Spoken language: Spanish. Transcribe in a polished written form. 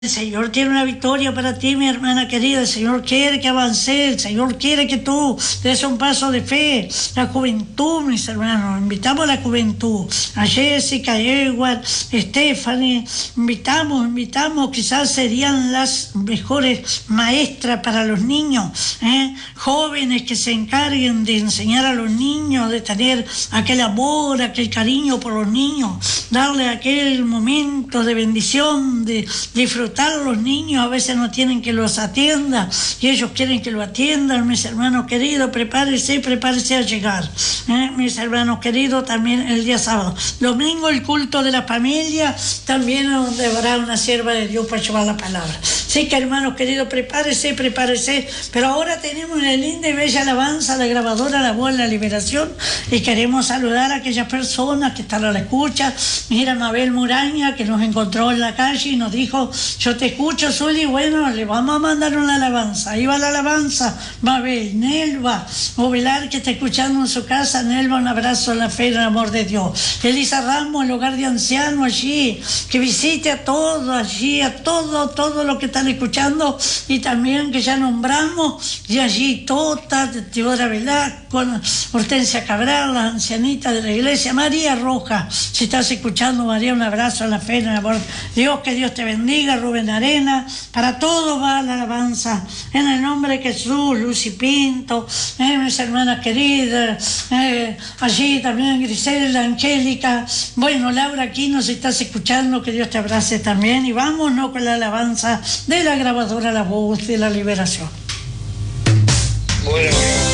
El Señor tiene una victoria para ti, mi hermana querida. El Señor quiere que avance. El Señor quiere que tú des un paso de fe. La juventud, mis hermanos. Invitamos a la juventud. A Jessica, Edward, Stephanie. Invitamos. Quizás serían las mejores maestras para los niños. Jóvenes que se encarguen de enseñar a los niños, de tener aquel amor, aquel cariño por los niños. Darle aquel momento de bendición, de disfrutar. Los niños a veces no tienen que los atienda y ellos quieren que lo atiendan. Mis hermanos queridos, prepárese a llegar. Mis hermanos queridos, también el día sábado. Domingo, el culto de la familia, también donde habrá una sierva de Dios para llevar la palabra. Así que, hermanos queridos, prepárese. Pero ahora tenemos una linda y bella alabanza, la grabadora La Voz de la Liberación, y queremos saludar a aquellas personas que están a la escucha. Mira, Mabel Muraña, que nos encontró en la calle y nos dijo: yo te escucho, Zuli. Bueno, le vamos a mandar una alabanza. Ahí va la alabanza. Mabel, Nelva Ovelar, que está escuchando en su casa. Nelva, un abrazo en la fe y en el amor de Dios. Elisa Ramos, el hogar de ancianos allí, que visite a todos allí, a todo lo que están escuchando, y también que ya nombramos, y allí Tota, Teodora Velasco, Hortensia Cabral, la ancianita de la iglesia, María Roja, si estás escuchando, María, un abrazo en la fe y en el amor de Dios, que Dios te bendiga. Rubén Arena, para todos va la alabanza, en el nombre de Jesús. Lucy Pinto, mis hermanas queridas, allí también Griselda, Angélica, bueno, Laura, aquí nos estás escuchando, que Dios te abrace también, y vámonos con la alabanza de la grabadora La Voz de la Liberación. Bueno.